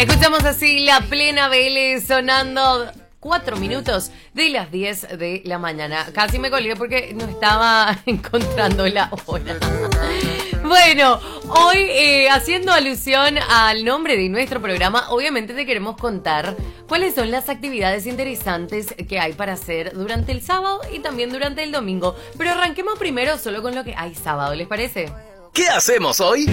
Escuchamos así la plena BL sonando 4 minutos de las 10 de la mañana. Casi me colgué porque no estaba encontrando la hora. Bueno, hoy haciendo alusión al nombre de nuestro programa, obviamente te queremos contar cuáles son las actividades interesantes que hay para hacer durante el sábado y también durante el domingo. Pero arranquemos primero solo con lo que hay sábado, ¿les parece? ¿Qué hacemos hoy?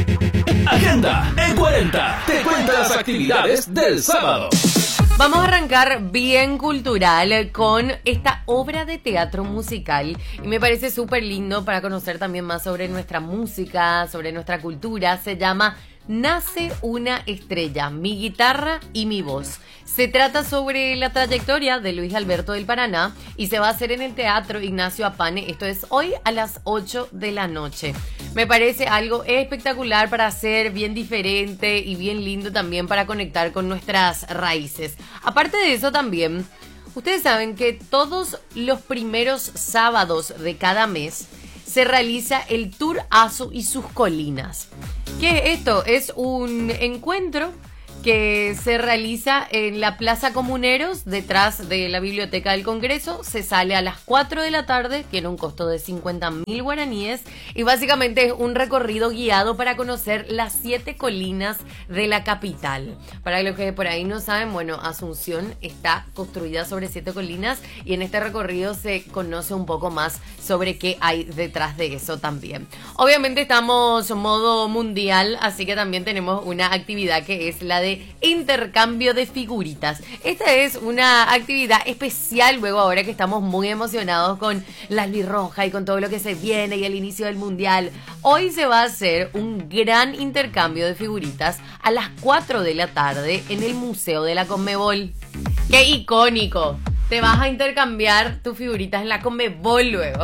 Agenda en 40. Te cuenta las actividades del sábado. Vamos a arrancar bien cultural con esta obra de teatro musical y me parece súper lindo para conocer también más sobre nuestra música, sobre nuestra cultura. Se llama Nace una estrella, mi guitarra y mi voz. Se trata sobre la trayectoria de Luis Alberto del Paraná y se va a hacer en el Teatro Ignacio Apane. Esto es hoy a las 8 de la noche. Me parece algo espectacular para hacer, bien diferente y bien lindo también para conectar con nuestras raíces. Aparte de eso también, ustedes saben que todos los primeros sábados de cada mes se realiza el Tour Azu y sus colinas. ¿Qué es esto? Es un encuentro que se realiza en la Plaza Comuneros, detrás de la Biblioteca del Congreso. Se sale a las 4 de la tarde, tiene un costo de 50.000 guaraníes y básicamente es un recorrido guiado para conocer las 7 colinas de la capital. Para los que por ahí no saben, bueno, Asunción está construida sobre 7 colinas y en este recorrido se conoce un poco más sobre qué hay detrás de eso también. Obviamente estamos en modo mundial, así que también tenemos una actividad que es la de intercambio de figuritas. Esta es una actividad especial luego ahora que estamos muy emocionados con la albirroja y con todo lo que se viene y el inicio del mundial. Hoy se va a hacer un gran intercambio de figuritas a las 4 de la tarde en el Museo de la Conmebol. ¡Qué icónico! Te vas a intercambiar tus figuritas en la Conmebol luego.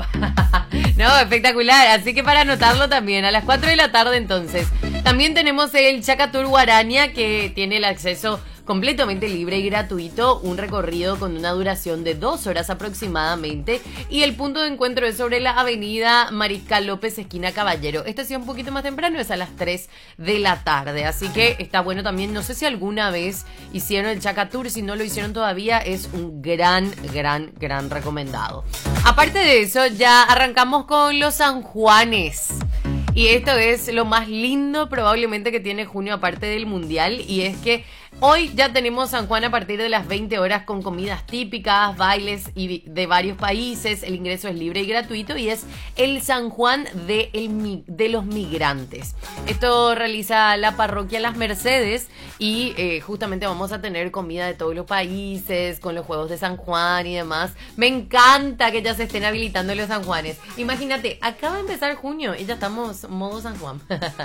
No, espectacular. Así que para anotarlo también, a las 4 de la tarde entonces. También tenemos el Chacatur Guaraña, que tiene el acceso completamente libre y gratuito, un recorrido con una duración de 2 horas aproximadamente, y el punto de encuentro es sobre la avenida Mariscal López, esquina Caballero. Este sí es un poquito más temprano, es a las 3 de la tarde, así que está bueno también. No sé si alguna vez hicieron el Chacatur, si no lo hicieron todavía, es un gran recomendado. Aparte de eso, ya arrancamos con los San Juanes. Y esto es lo más lindo probablemente que tiene junio aparte del mundial, y es que hoy ya tenemos San Juan a partir de las 20 horas con comidas típicas, bailes y de varios países. El ingreso es libre y gratuito y es el San Juan de los migrantes. Esto realiza la parroquia Las Mercedes y justamente vamos a tener comida de todos los países con los juegos de San Juan y demás. Me encanta que ya se estén habilitando los San Juanes. Imagínate, acaba de empezar junio y ya estamos modo San Juan.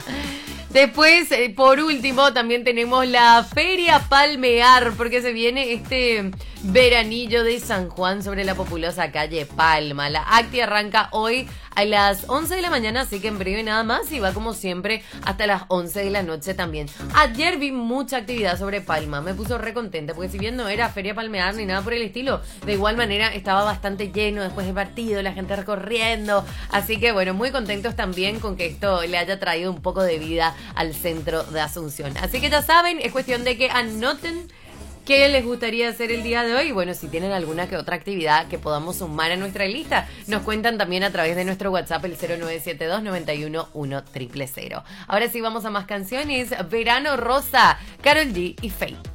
Después, por último, también tenemos la Feria Palmear, porque se viene este veranillo de San Juan sobre la populosa calle Palma. La acti arranca hoy a las 11 de la mañana, así que en breve nada más, y va como siempre hasta las 11 de la noche también. Ayer vi mucha actividad sobre Palma, me puso re contenta, porque si bien no era Feria Palmear ni nada por el estilo, de igual manera estaba bastante lleno después del partido, la gente recorriendo, así que bueno, muy contentos también con que esto le haya traído un poco de vida al centro de Asunción. Así que ya saben, es cuestión de que anoten qué les gustaría hacer el día de hoy. Bueno, si tienen alguna que otra actividad que podamos sumar a nuestra lista, nos cuentan también a través de nuestro WhatsApp, el 0972 91 1000. Ahora sí vamos a más canciones. Verano Rosa, Karol G y Feid.